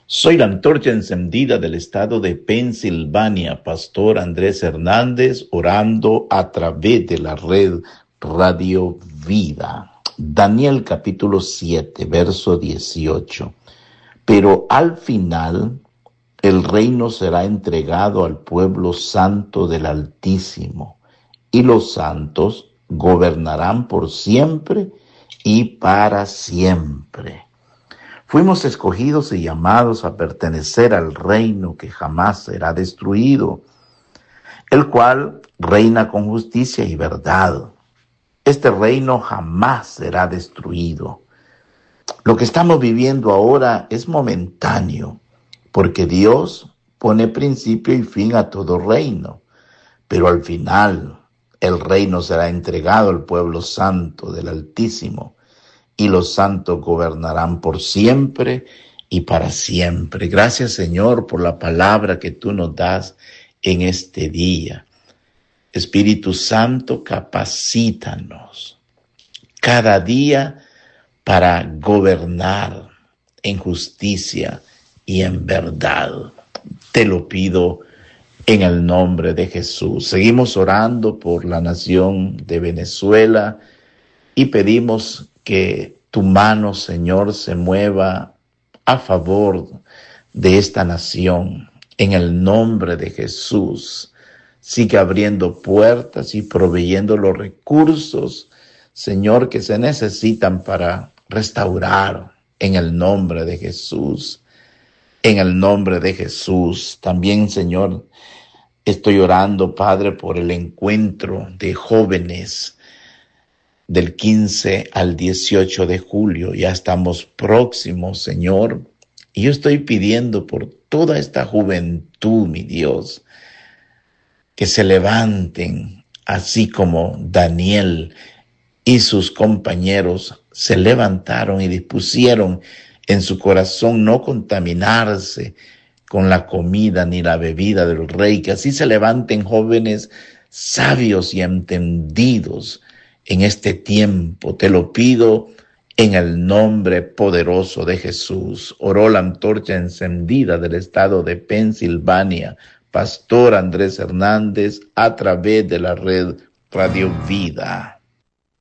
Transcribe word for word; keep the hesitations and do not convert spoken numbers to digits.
Soy la antorcha encendida del estado de Pensilvania, Pastor Andrés Hernández, orando a través de la red Radio Vida. Daniel capítulo siete, verso dieciocho. Pero al final el reino será entregado al pueblo santo del Altísimo, y los santos gobernarán por siempre y para siempre. Fuimos escogidos y llamados a pertenecer al reino que jamás será destruido, el cual reina con justicia y verdad. Este reino jamás será destruido. Lo que estamos viviendo ahora es momentáneo, porque Dios pone principio y fin a todo reino, pero al final el reino será entregado al pueblo santo del Altísimo, y los santos gobernarán por siempre y para siempre. Gracias, Señor, por la palabra que tú nos das en este día. Espíritu Santo, capacítanos cada día para gobernar en justicia y en verdad. Te lo pido en el nombre de Jesús. Seguimos orando por la nación de Venezuela y pedimos que tu mano, Señor, se mueva a favor de esta nación. En el nombre de Jesús, sigue abriendo puertas y proveyendo los recursos, Señor, que se necesitan para restaurar. En el nombre de Jesús, en el nombre de Jesús. También, Señor, estoy orando, Padre, por el encuentro de jóvenes del quince al dieciocho de julio. Ya estamos próximos, Señor. Y yo estoy pidiendo por toda esta juventud, mi Dios, que se levanten, así como Daniel y sus compañeros se levantaron y dispusieron en su corazón no contaminarse con la comida ni la bebida del rey. Que así se levanten jóvenes sabios y entendidos en este tiempo. Te lo pido en el nombre poderoso de Jesús. Oró la antorcha encendida del estado de Pensilvania, Pastor Andrés Hernández, a través de la red Radio Vida.